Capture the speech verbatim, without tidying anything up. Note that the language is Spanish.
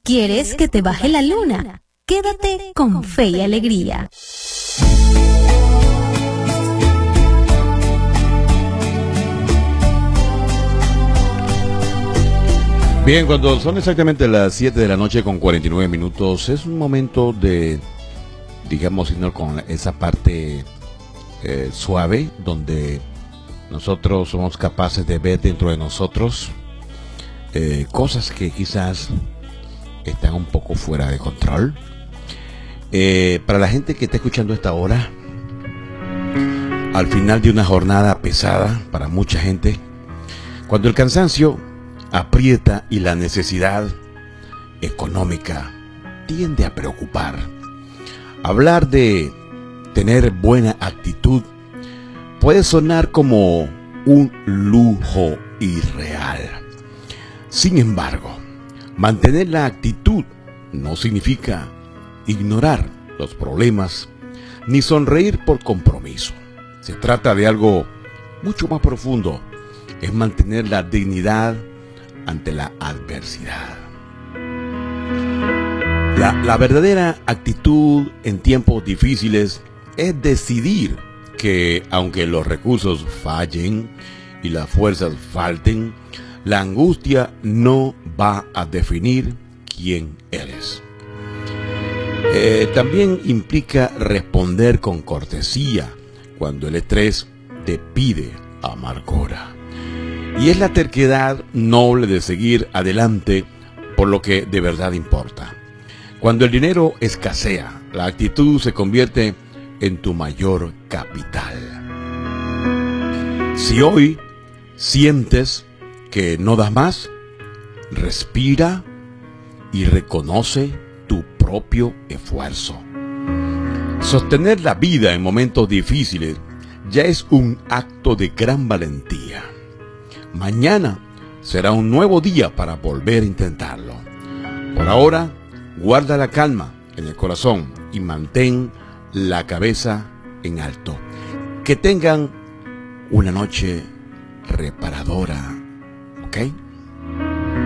¿Quieres que te baje la luna? Quédate con Fe y Alegría. Bien, cuando son exactamente las siete de la noche con cuarenta y nueve minutos, es un momento de, digamos, irnos con esa parte eh, suave, donde nosotros somos capaces de ver dentro de nosotros eh, cosas que quizás están un poco fuera de control. Eh, para la gente que está escuchando esta hora, al final de una jornada pesada para mucha gente, cuando el cansancio aprieta y la necesidad económica tiende a preocupar, hablar de tener buena actitud puede sonar como un lujo irreal. Sin embargo, mantener la actitud no significa ignorar los problemas ni sonreír por compromiso. Se trata de algo mucho más profundo. Es mantener la dignidad ante la adversidad. La, la verdadera actitud en tiempos difíciles es decidir que, aunque los recursos fallen y las fuerzas falten, la angustia no va a definir quién eres. Eh, también implica responder con cortesía cuando el estrés te pide amargura. Y es la terquedad noble de seguir adelante por lo que de verdad importa. Cuando el dinero escasea, la actitud se convierte en tu mayor capital. Si hoy sientes que no das más, respira y reconoce tu propio esfuerzo. Sostener la vida en momentos difíciles ya es un acto de gran valentía. Mañana será un nuevo día para volver a intentarlo. Por ahora, guarda la calma en el corazón y mantén la cabeza en alto. Que tengan una noche reparadora, ¿ok?